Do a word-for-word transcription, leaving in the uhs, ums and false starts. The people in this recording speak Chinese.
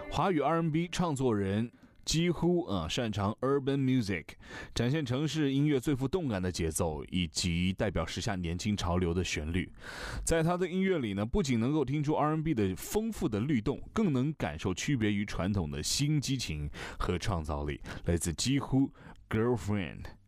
华语 R and B 创作人。几乎啊擅长 urban music， 展现城市音乐最富动感的节奏，以及代表时下年轻潮流的旋律。在他的音乐里呢，不仅能够听出 R and B 的丰富的律动，更能感受区别于传统的新激情和创造力。来自几乎 Girlfriend。